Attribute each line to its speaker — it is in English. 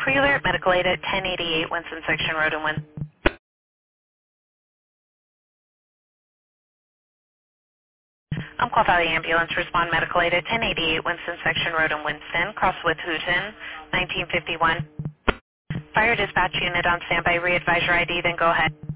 Speaker 1: Pre-alert medical aid at 1088 Winston Section Road in Winston. Umpqua Valley Ambulance, respond medical aid at 1088 Winston Section Road in Winston, cross with Hooten, 1951. Fire dispatch unit on standby, re-advise your ID, then go ahead.